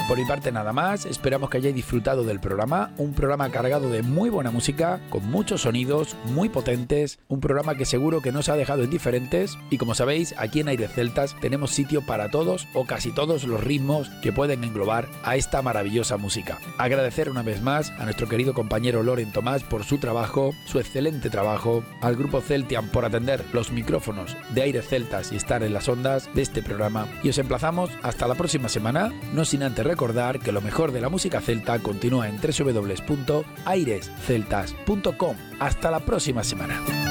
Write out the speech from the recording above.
Por mi parte nada más, esperamos que hayáis disfrutado del programa, un programa cargado de muy buena música, con muchos sonidos muy potentes, un programa que seguro que no os ha dejado indiferentes y como sabéis, aquí en Aires Celtas tenemos sitio para todos o casi todos los ritmos que pueden englobar a esta maravillosa música. Agradecer una vez más a nuestro querido compañero Loren Tomás por su trabajo, su excelente trabajo, al grupo Celtian por atender los micrófonos de Aires Celtas y estar en las ondas de este programa y os emplazamos hasta la próxima semana, no sin antes recordar que lo mejor de la música celta continúa en www.airesceltas.com. Hasta la próxima semana.